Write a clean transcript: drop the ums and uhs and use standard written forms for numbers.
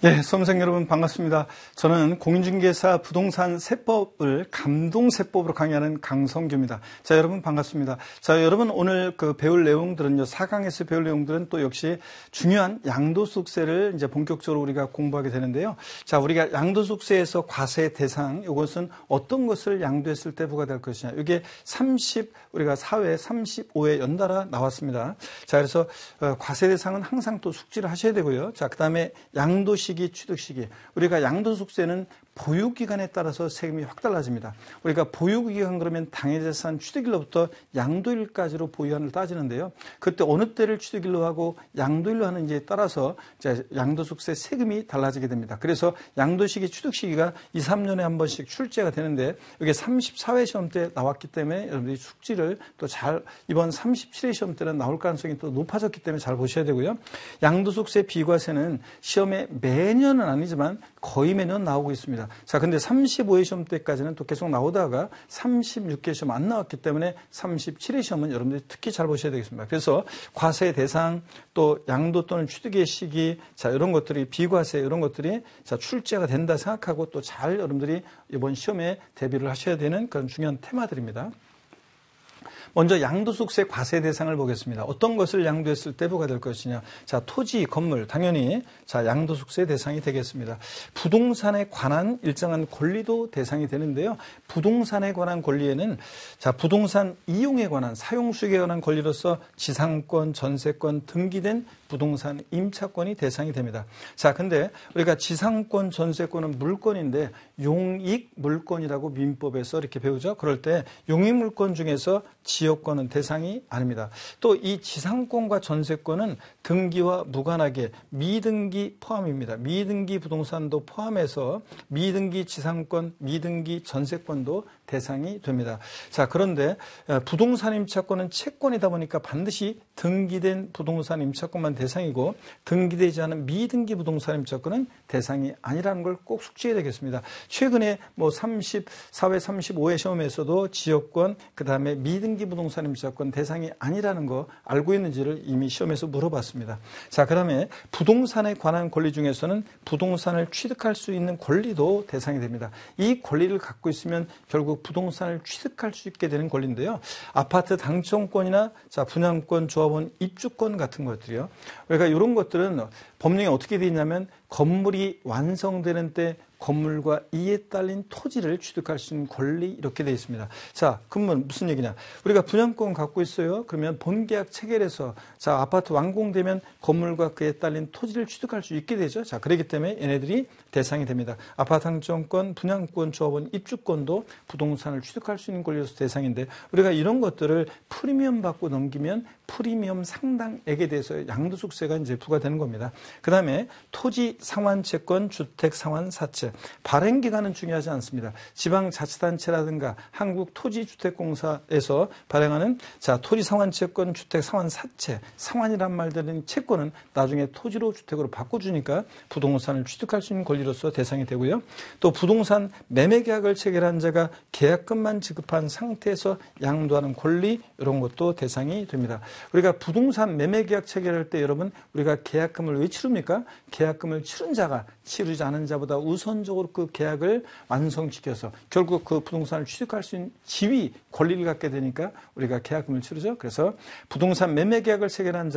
네, 수험생 여러분 반갑습니다. 저는 공인중개사 부동산 세법을 감동세법으로 강의하는 강성규입니다. 자, 여러분 반갑습니다. 자, 여러분 오늘 배울 내용들은요, 4강에서 배울 내용들은 또 역시 중요한 양도소득세를 이제 본격적으로 우리가 공부하게 되는데요. 자, 우리가 양도소득세에서 과세 대상, 이것은 어떤 것을 양도했을 때 부과될 것이냐. 이게 우리가 4회, 35회 연달아 나왔습니다. 자, 그래서 과세 대상은 항상 또 숙지를 하셔야 되고요. 자, 그 다음에 양도시 취득 시기. 우리가 양도소득세는 보유기간에 따라서 세금이 확 달라집니다. 우리가 보유기간 그러면 당해자산 취득일로부터 양도일까지로 보유한을 따지는데요. 그때 어느 때를 취득일로 하고 양도일로 하는지에 따라서 양도소득세 세금이 달라지게 됩니다. 그래서 양도시기 취득시기가 2, 3년에 한 번씩 출제가 되는데 이게 34회 시험 때 나왔기 때문에 여러분들이 숙지를 또 이번 37회 시험 때는 나올 가능성이 또 높아졌기 때문에 잘 보셔야 되고요. 양도소득세 비과세는 시험에 매년은 아니지만 거의 매년 나오고 있습니다. 자, 근데 35회 시험 때까지는 또 계속 나오다가 36회 시험 안 나왔기 때문에 37회 시험은 여러분들이 특히 잘 보셔야 되겠습니다. 그래서 과세 대상, 또 양도 또는 취득의 시기, 자, 이런 것들이 비과세 이런 것들이 자, 출제가 된다 생각하고 또 잘 여러분들이 이번 시험에 대비를 하셔야 되는 그런 중요한 테마들입니다. 먼저 양도소득세 과세 대상을 보겠습니다. 어떤 것을 양도했을 때 부과될 것이냐. 자, 토지, 건물, 당연히 자, 양도소득세 대상이 되겠습니다. 부동산에 관한 일정한 권리도 대상이 되는데요. 부동산에 관한 권리에는 자, 부동산 이용에 관한 사용수익에 관한 권리로서 지상권, 전세권, 등기된 부동산 임차권이 대상이 됩니다. 자, 근데 우리가 지상권, 전세권은 물권인데 용익 물권이라고 민법에서 이렇게 배우죠. 그럴 때 용익 물권 중에서 지역권은 대상이 아닙니다. 또 이 지상권과 전세권은 등기와 무관하게 미등기 포함입니다. 미등기 부동산도 포함해서 미등기 지상권, 미등기 전세권도 대상이 됩니다. 자, 그런데 부동산 임차권은 채권이다 보니까 반드시 등기된 부동산 임차권만 대상이고 등기되지 않은 미등기 부동산 임차권은 대상이 아니라는 걸 꼭 숙지해야 되겠습니다. 최근에 34회, 35회 시험에서도 지역권, 그 다음에 미등기 부동산 임차권 대상이 아니라는 거 알고 있는지를 이미 시험에서 물어봤습니다. 자, 그 다음에 부동산에 관한 권리 중에서는 부동산을 취득할 수 있는 권리도 대상이 됩니다. 이 권리를 갖고 있으면 결국 부동산을 취득할 수 있게 되는 권리인데요. 아파트 당첨권이나 자, 분양권, 조합원 입주권 같은 것들이요. 그러니까 이런 것들은 법령에 어떻게 되어 있냐면 건물이 완성되는 때 건물과 이에 딸린 토지를 취득할 수 있는 권리 이렇게 되어 있습니다. 자, 그러면 무슨 얘기냐? 우리가 분양권 갖고 있어요. 그러면 본계약 체결해서 자, 아파트 완공되면 건물과 그에 딸린 토지를 취득할 수 있게 되죠. 자, 그렇기 때문에 얘네들이 대상이 됩니다. 아파트 당첨권, 분양권, 조합원 입주권도 부동산을 취득할 수 있는 권리로서 대상인데 우리가 이런 것들을 프리미엄 받고 넘기면 프리미엄 상당액에 대해서 양도소득세가 이제 부과되는 겁니다. 그 다음에 토지 상환채권, 주택 상환사채. 발행 기간은 중요하지 않습니다. 지방자치단체라든가 한국토지주택공사에서 발행하는 자, 토지 상환채권, 주택 상환사채, 상환이란 말 들은 채권은 나중에 토지로 주택으로 바꿔주니까 부동산을 취득할 수 있는 권리로서 대상이 되고요. 또 부동산 매매계약을 체결한 자가 계약금만 지급한 상태에서 양도하는 권리 이런 것도 대상이 됩니다. 우리가 부동산 매매계약 체결할 때 여러분 우리가 계약금을 왜 치릅니까? 계약금을 치른 자가 치르지 않은 자보다 우선적으로 그 계약을 완성시켜서 결국 그 부동산을 취득할 수 있는 지위 권리를 갖게 되니까 우리가 계약금을 치르죠. 그래서 부동산 매매계약을 체결한 자